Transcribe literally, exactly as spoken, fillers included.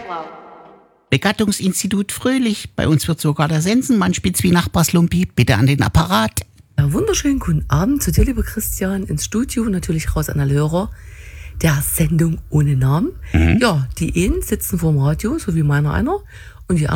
Begattungsinstitut Fröhlich. Bei uns wird sogar der Sensenmann spitz wie Nachbarslumpi. Bitte an den Apparat. Ja, wunderschönen guten Abend zu dir, lieber Christian, ins Studio, natürlich raus an alle Hörer der Sendung ohne Namen. Mhm. Ja, die einen sitzen vorm Radio, so wie meiner einer, und die